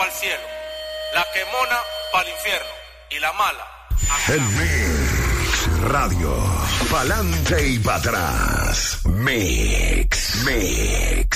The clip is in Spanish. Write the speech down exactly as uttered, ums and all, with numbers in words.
para el cielo, la quemona para el infierno y la mala. El Mix Radio, pa'lante y para atrás. Mix, Mix.